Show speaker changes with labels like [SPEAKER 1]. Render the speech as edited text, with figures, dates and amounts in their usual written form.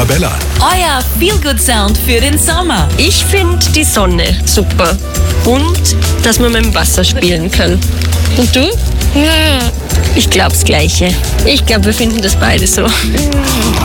[SPEAKER 1] Arabella.
[SPEAKER 2] Euer Feel-Good-Sound für den Sommer.
[SPEAKER 3] Ich finde die Sonne super und dass man mit dem Wasser spielen kann. Und du? Ich glaube das Gleiche. Ich glaube, wir finden das beide so.